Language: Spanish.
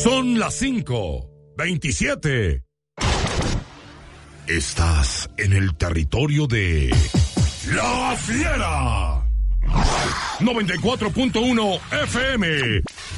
Son las 5:27. Estás en el territorio de La Fiera. 94.1 FM.